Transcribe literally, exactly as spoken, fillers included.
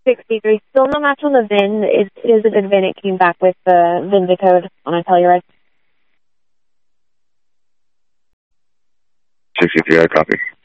sixty-three. Still no match on the V I N. It is a good V I N. It came back with the VIN code on a Telluride. sixty-three, I copy.